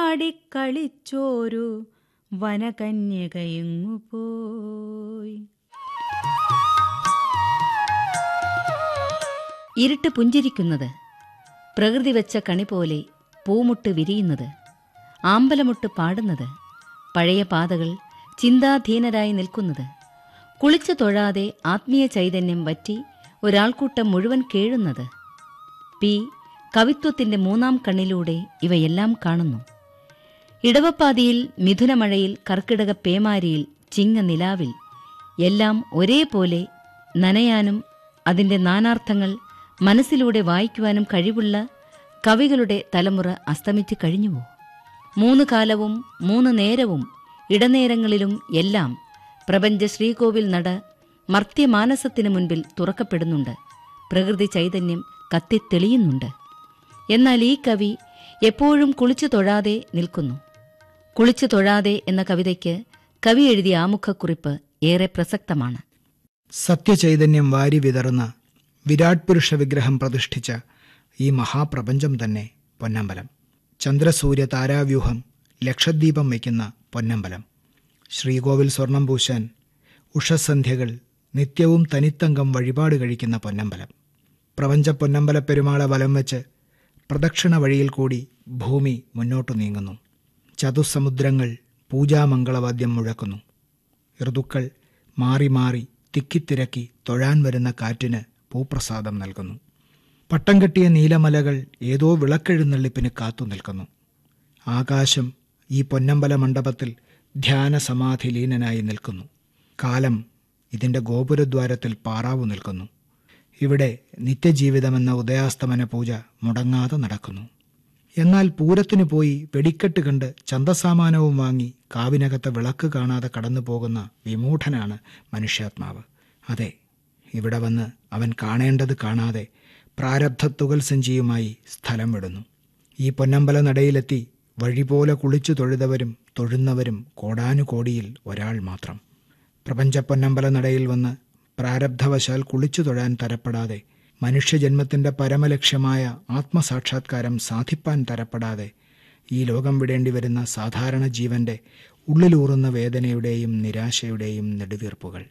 ആടിക്കളിച്ചോരു വനകന്യകയെങ്ങുപോയി. ഇരുട്ട് പുഞ്ചിരിക്കുന്നത്, പ്രകൃതി വെച്ച കണി പോലെ പൂമുട്ട് വിരിയുന്നത്, ആമ്പലമുട്ട് പാടുന്നത്, പഴയ പാതകൾ ചിന്താധീനരായി നിൽക്കുന്നത്, കുളിച്ചു തൊഴാതെ ആത്മീയ ചൈതന്യം വറ്റി ഒരാൾക്കൂട്ടം മുഴുവൻ കേഴുന്നത്. പി കവിത്വത്തിന്റെ മൂന്നാം കണ്ണിലൂടെ ഇവയെല്ലാം കാണുന്നു. ഇടവപ്പാതിയിൽ, മിഥുനമഴയിൽ, കർക്കിടക പേമാരിയിൽ, ചിങ്ങ നിലാവിൽ എല്ലാം ഒരേപോലെ നനയാനും അതിന്റെ നാനാർത്ഥങ്ങൾ മനസ്സിലൂടെ വായിക്കുവാനും കഴിവുള്ള കവികളുടെ തലമുറ അസ്തമിച്ചു കഴിഞ്ഞുവോ? മൂന്ന് കാലവും മൂന്ന് നേരവും ഇടനേരങ്ങളിലും എല്ലാം പ്രപഞ്ച ശ്രീകോവിൽ നട മർത്യമാനസത്തിനു മുൻപിൽ തുറക്കപ്പെടുന്നുണ്ട്. പ്രകൃതി ചൈതന്യം കത്തിത്തെളിയുന്നുണ്ട്. എന്നാൽ ഈ കവി എപ്പോഴും കുളിച്ചു തൊഴാതെ നിൽക്കുന്നു. കുളിച്ചു തൊഴാതെ എന്ന കവിതയ്ക്ക് കവി എഴുതിയ ആമുഖക്കുറിപ്പ് ഏറെ പ്രസക്തമാണ്. സത്യചൈതന്യം വാരി വിതറുന്ന വിരാട് പുരുഷ വിഗ്രഹം പ്രതിഷ്ഠിച്ച ഈ മഹാപ്രപഞ്ചം തന്നെ പൊന്നമ്പലം. ചന്ദ്രസൂര്യ താരാവ്യൂഹം ലക്ഷദ്വീപം വയ്ക്കുന്ന പൊന്നമ്പലം. ശ്രീകോവിൽ സ്വർണം പൂശാൻ ഉഷസന്ധ്യകൾ നിത്യവും തനിത്തങ്കം വഴിപാട് കഴിക്കുന്ന പൊന്നമ്പലം. പ്രപഞ്ച പൊന്നമ്പല പെരുമാളെ വലം വെച്ച് പ്രദക്ഷിണ വഴിയിൽ കൂടി ഭൂമി മുന്നോട്ടു നീങ്ങുന്നു. ചതുസമുദ്രങ്ങൾ പൂജാമംഗളവാദ്യം മുഴക്കുന്നു. ഋതുക്കൾ മാറി മാറി തിക്കിത്തിരക്കി തൊഴാൻ വരുന്ന കാറ്റിന് പൂപ്രസാദം നൽകുന്നു. പട്ടം കെട്ടിയ നീലമലകൾ ഏതോ വിളക്കെഴുന്നള്ളിപ്പിന് കാത്തു നിൽക്കുന്നു. ആകാശം ഈ പൊന്നമ്പല മണ്ഡപത്തിൽ ധ്യാന സമാധി ലീനനായി നിൽക്കുന്നു. കാലം ഇതിൻ്റെ ഗോപുരദ്വാരത്തിൽ പാറാവു നിൽക്കുന്നു. ഇവിടെ നിത്യജീവിതമെന്ന ഉദയാസ്തമന പൂജ മുടങ്ങാതെ നടക്കുന്നു. എന്നാൽ പൂരത്തിനു പോയി വെടിക്കെട്ട് കണ്ട് ചന്തസാമാനവും വാങ്ങി കാവിനകത്തെ വിളക്ക് കാണാതെ കടന്നു പോകുന്ന വിമൂഢനാണ് മനുഷ്യാത്മാവ്. അതെ, ഇവിടെ വന്ന് അവൻ കാണേണ്ടത് കാണാതെ പ്രാരബ്ധത്തുകൽ സഞ്ചിയുമായി സ്ഥലം വിടുന്നു. ഈ പൊന്നമ്പല നടയിലെത്തി വഴിപോലെ കുളിച്ചു തൊഴുതവരും തൊഴുന്നവരും കോടാനുകോടിയിൽ ഒരാൾ മാത്രം. പ്രപഞ്ച പൊന്നമ്പല നടയിൽ വന്ന് പ്രാരബ്ധവശാൽ കുളിച്ചു തൊഴാൻ തരപ്പെടാതെ, മനുഷ്യജന്മത്തിൻ്റെ പരമലക്ഷ്യമായ ആത്മസാക്ഷാത്കാരം സാധിപ്പാൻ തരപ്പെടാതെ ഈ ലോകം വിടേണ്ടി വരുന്ന സാധാരണ ജീവന്റെ ഉള്ളിലൂറുന്ന വേദനയുടെയും നിരാശയുടെയും നെടുവീർപ്പുകൾ.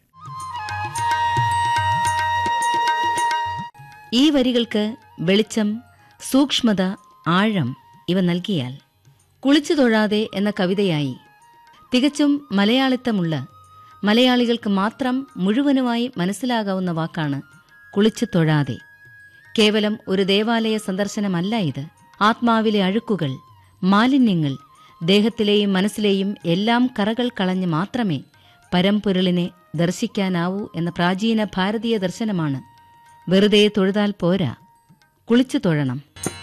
ഈ വരികൾക്ക് വെളിച്ചം, സൂക്ഷ്മത, ആഴം ഇവ നൽകിയാൽ കുളിച്ചു തൊഴാതെ എന്ന കവിതയായി തികച്ചും മലയാളിത്തമുള്ള, മലയാളികൾക്ക് മാത്രം മുഴുവനുമായി മനസ്സിലാകാവുന്ന വാക്കാണ് കുളിച്ചു തൊഴാതെ. കേവലം ഒരു ദേവാലയ സന്ദർശനമല്ല ഇത്. ആത്മാവിലെ അഴുക്കുകൾ, മാലിന്യങ്ങൾ, ദേഹത്തിലെയും മനസ്സിലെയും എല്ലാം കറകൾ കളഞ്ഞ് മാത്രമേ പരമ്പൊരുളിനെ ദർശിക്കാനാവൂ എന്ന പ്രാചീന ഭാരതീയ ദർശനമാണ്. വെറുതെ തൊഴുതാൽ പോരാ, കുളിച്ചു തൊഴണം.